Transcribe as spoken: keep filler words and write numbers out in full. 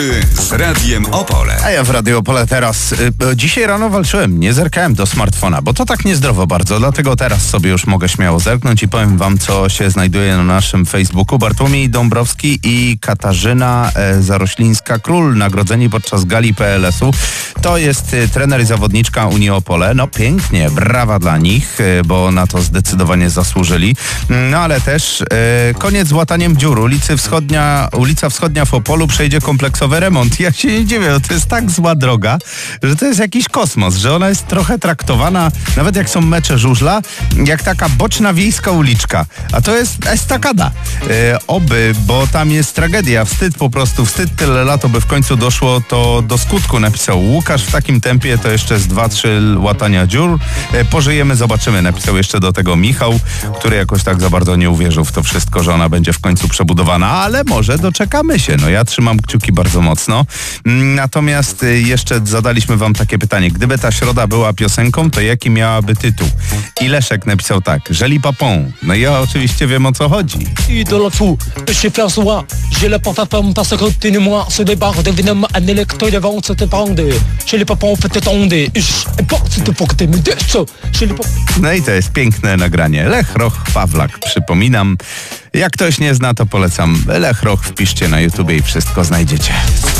Z Radiem Opole. A ja w Radio Opole teraz. Y, dzisiaj rano walczyłem, nie zerkałem do smartfona, bo to tak niezdrowo bardzo, dlatego teraz sobie już mogę śmiało zerknąć i powiem wam, co się znajduje na naszym Facebooku. Bartłomiej Dąbrowski i Katarzyna e, Zaroślińska-Król, nagrodzeni podczas gali P L S u. To jest y, trener i zawodniczka Unii Opole. No pięknie, brawa dla nich, y, bo na to zdecydowanie zasłużyli. No ale też y, koniec z łataniem dziur. Ulicy Wschodnia, ulica Wschodnia w Opolu przejdzie kompleksowy remont. Ja się nie dziwię, to jest tak zła droga, że to jest jakiś kosmos, że ona jest trochę traktowana, nawet jak są mecze żużla, jak taka boczna wiejska uliczka. A to jest estakada. E, oby, bo tam jest tragedia, wstyd po prostu, wstyd tyle lat, by w końcu doszło to do skutku, napisał Łukasz. W takim tempie to jeszcze z dwa, trzy łatania dziur. E, pożyjemy, zobaczymy, napisał jeszcze do tego Michał, który jakoś tak za bardzo nie uwierzył w to wszystko, że ona będzie w końcu przebudowana, ale może doczekamy się. No ja trzymam kciuki bardzo mocno. Natomiast jeszcze zadaliśmy wam takie pytanie. Gdyby ta środa była piosenką, to jaki miałaby tytuł? I Leszek napisał tak. Joli Papon. No ja oczywiście wiem, o co chodzi. I de l'autre, chez François, j'ai le porte-à-pomme parce que tenez-moi se débarque de venom un électro de vente se tende. Chez les papons fait tendre. Et porte de pour que me desso. Chez les No i to jest piękne nagranie. Lech Roch Pawlak, przypominam. Jak ktoś nie zna, to polecam. Lech Roch wpiszcie na YouTubie i wszystko znajdziecie.